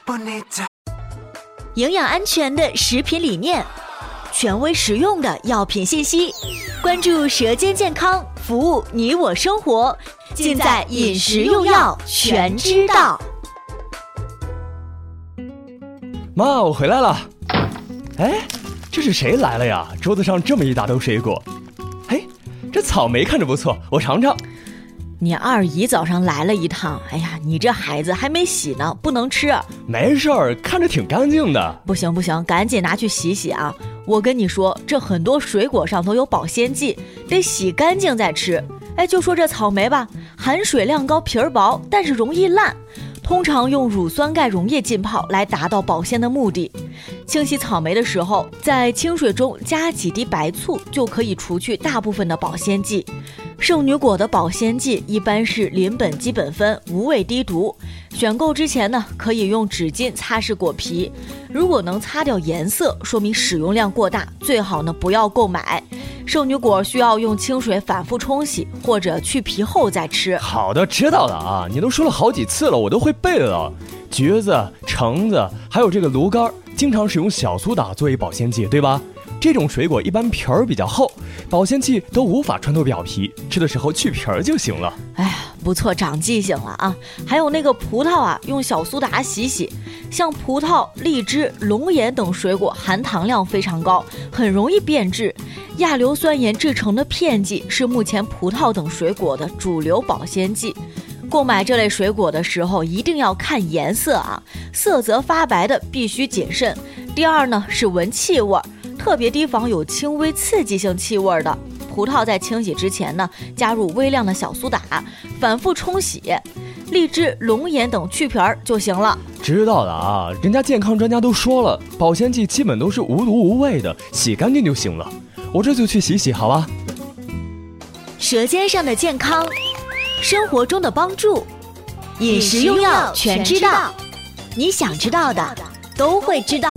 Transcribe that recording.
营养安全的食品理念，权威实用的药品信息，关注舌尖健康，服务你我生活，尽在饮食用药全知道。 妈，我回来了。哎，这是谁来了呀？桌子上这么一大兜水果。哎，这草莓看着不错，我尝尝。 你二姨早上来了一趟，哎呀，你这孩子还没洗呢，不能吃。 没事儿，看着挺干净的。 不行，赶紧拿去洗洗啊！我跟你说，这很多水果上都有保鲜剂，得洗干净再吃。哎，就说这草莓吧，含水量高，皮儿薄，但是容易烂。通常用乳酸钙溶液浸泡来达到保鲜的目的。清洗草莓的时候，在清水中加几滴白醋，就可以除去大部分的保鲜剂。圣女果的保鲜剂一般是邻苯基苯酚，无味低毒。选购之前呢，可以用纸巾擦拭果皮，如果能擦掉颜色，说明使用量过大，最好呢不要购买。圣女果需要用清水反复冲洗，或者去皮后再吃。 好的，知道了啊，你都说了好几次了，我都会背了。橘子、橙子还有这个芦柑，经常使用小苏打作为保鲜剂，对吧？这种水果一般皮儿比较厚，保鲜剂都无法穿透表皮，吃的时候去皮儿就行了。 哎呀，不错，长记性了啊！还有那个葡萄啊，用小苏打洗洗。像葡萄、荔枝、龙眼等水果含糖量非常高，很容易变质。亚硫酸盐制成的片剂是目前葡萄等水果的主流保鲜剂。购买这类水果的时候一定要看颜色啊，色泽发白的必须谨慎。第二呢是闻气味，特别提防有轻微刺激性气味的。葡萄在清洗之前呢，加入微量的小苏打，反复冲洗。荔枝、龙眼等去皮儿就行了。 知道了啊，人家健康专家都说了，保鲜剂基本都是无毒无味的，洗干净就行了。我这就去洗洗，好吧？ 舌尖上的健康，生活中的帮助，饮食用药全知道，你想知道的都会知道。